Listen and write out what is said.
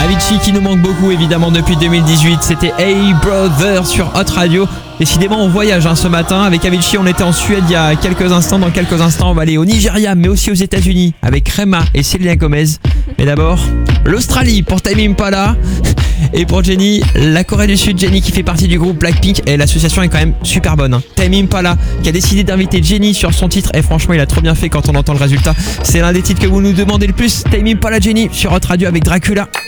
Avicii qui nous manque beaucoup évidemment depuis 2018. C'était Hey Brother sur Hot Radio. Décidément, on voyage ce matin. Avec Avicii, on était en Suède il y a quelques instants. Dans quelques instants, on va aller au Nigeria, mais aussi aux États-Unis avec Rema et Selena Gomez. Mais d'abord, l'Australie pour Tame Impala. Et pour Jennie, la Corée du Sud, Jennie qui fait partie du groupe Blackpink. Et l'association est quand même super bonne. Tame Impala qui a décidé d'inviter Jennie sur son titre. Et franchement, il a trop bien fait quand on entend le résultat. C'est l'un des titres que vous nous demandez le plus. Tame Impala, Jennie sur Hot Radio avec Dracula.